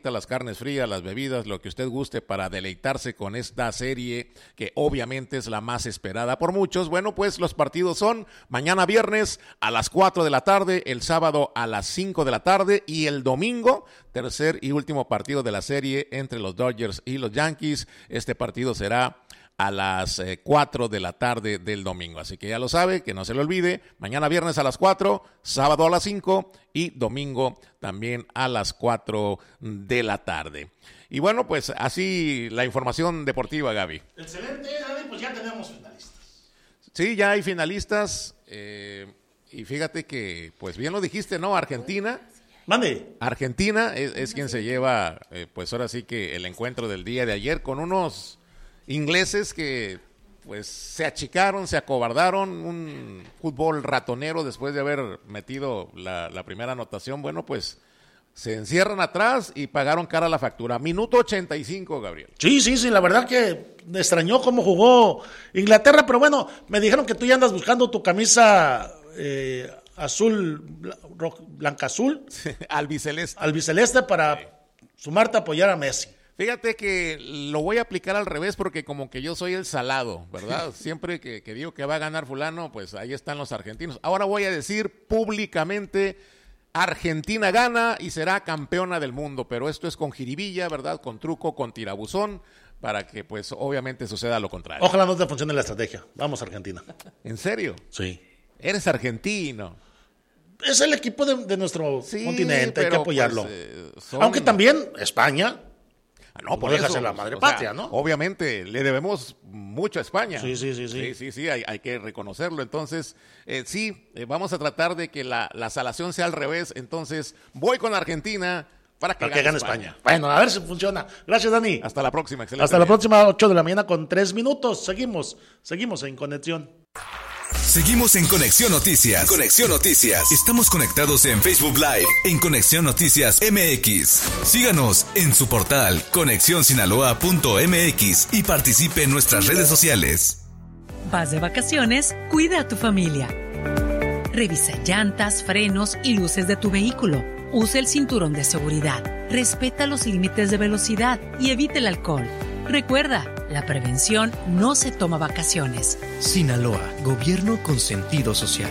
carnita, las carnes frías, las bebidas, lo que usted guste para deleitarse con esta serie que obviamente es la más esperada por muchos. Bueno, pues los partidos son mañana viernes a las 4 de la tarde, el sábado a las 5 de la tarde y el domingo, tercer y último partido de la serie entre los Dodgers y los Yankees. Este partido será a las 4 de la tarde del domingo. Así que ya lo sabe, que no se le olvide, mañana viernes a las 4, sábado a las 5 y domingo también a las 4 de la tarde. Y bueno, pues así la información deportiva, Gaby. Excelente, Gaby, pues ya tenemos finalistas. Sí, ya hay finalistas y fíjate que, pues bien lo dijiste, ¿no? Argentina. Mande. Argentina es quien se lleva, pues ahora sí que el encuentro del día de ayer con unos ingleses que pues se achicaron, se acobardaron, un fútbol ratonero después de haber metido la primera anotación. Bueno, pues se encierran atrás y pagaron cara la factura. Minuto 85, Gabriel. Sí, la verdad que me extrañó cómo jugó Inglaterra, pero bueno, me dijeron que tú ya andas buscando tu camisa azul, blanca azul. Albiceleste para sumarte a apoyar a Messi. Fíjate que lo voy a aplicar al revés porque como que yo soy el salado, ¿verdad? Siempre que digo que va a ganar fulano, pues ahí están los argentinos. Ahora voy a decir públicamente, Argentina gana y será campeona del mundo, pero esto es con jiribilla, ¿verdad? Con truco, con tirabuzón, para que pues obviamente suceda lo contrario. Ojalá no te funcione la estrategia. Vamos, Argentina. ¿En serio? Sí. Eres argentino. Es el equipo de nuestro continente, hay que apoyarlo. Pues, aunque también España... No, por eso, la madre patria, ¿no? Obviamente, le debemos mucho a España. Sí, hay que reconocerlo. Entonces, vamos a tratar de que la salación sea al revés. Entonces, voy con Argentina para que gane España. Bueno, a ver si funciona. Gracias, Dani. Hasta la próxima. Excelente. Hasta la próxima, 8 de la mañana con 3 minutos. Seguimos en conexión. Seguimos en Conexión Noticias. Conexión Noticias. Estamos conectados en Facebook Live en Conexión Noticias MX. Síganos en su portal conexionsinaloa.mx y participe en nuestras redes sociales. Vas de vacaciones, cuida a tu familia. Revisa llantas, frenos y luces de tu vehículo. Usa el cinturón de seguridad. Respeta los límites de velocidad y evite el alcohol. Recuerda, la prevención no se toma vacaciones. Sinaloa, gobierno con sentido social.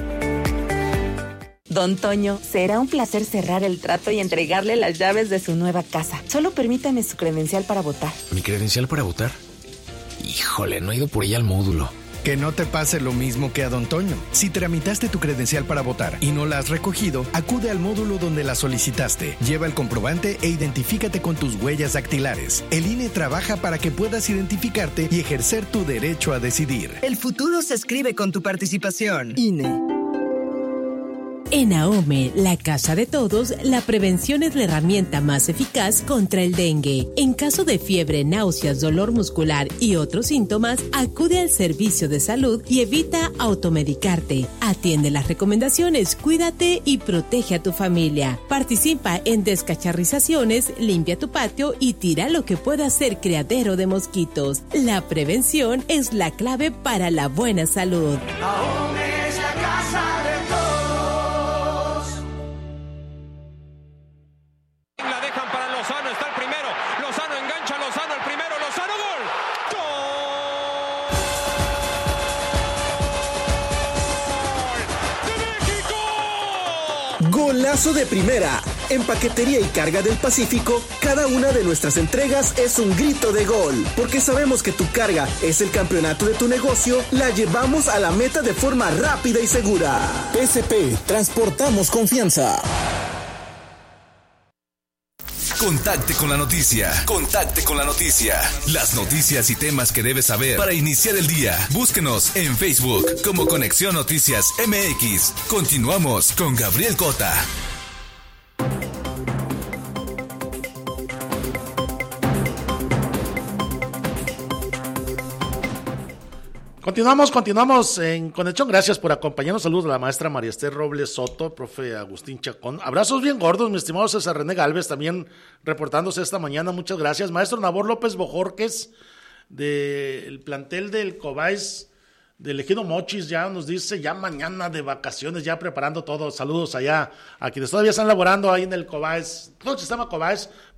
Don Toño, será un placer cerrar el trato y entregarle las llaves de su nueva casa. Solo permítame su credencial para votar. ¿Mi credencial para votar? Híjole, no he ido por ella al módulo. Que no te pase lo mismo que a Don Toño. Si tramitaste tu credencial para votar y no la has recogido, acude al módulo donde la solicitaste. Lleva el comprobante e identifícate con tus huellas dactilares. El INE trabaja para que puedas identificarte y ejercer tu derecho a decidir. El futuro se escribe con tu participación. INE. En AOME, la casa de todos, la prevención es la herramienta más eficaz contra el dengue. En caso de fiebre, náuseas, dolor muscular y otros síntomas, acude al servicio de salud y evita automedicarte. Atiende las recomendaciones, cuídate y protege a tu familia. Participa en descacharrizaciones, limpia tu patio y tira lo que pueda ser criadero de mosquitos. La prevención es la clave para la buena salud. AOME es la casa de todos. Golazo de primera. En Paquetería y Carga del Pacífico, cada una de nuestras entregas es un grito de gol. Porque sabemos que tu carga es el campeonato de tu negocio, la llevamos a la meta de forma rápida y segura. PSP, transportamos confianza. Contacte con la noticia. Contacte con la noticia. Las noticias y temas que debes saber para iniciar el día. Búsquenos en Facebook como Conexión Noticias MX. Continuamos con Gabriel Cota. Continuamos en conexión. Gracias por acompañarnos. Saludos a la maestra María Esther Robles Soto, profe Agustín Chacón. Abrazos bien gordos, mi estimado César René Galvez, también reportándose esta mañana. Muchas gracias. Maestro Nabor López Bojorques, del plantel del Cobáis, del Ejido Mochis, ya nos dice, ya mañana de vacaciones, ya preparando todo. Saludos allá a quienes todavía están laborando ahí en el Cobáis, todo el sistema Cobáis,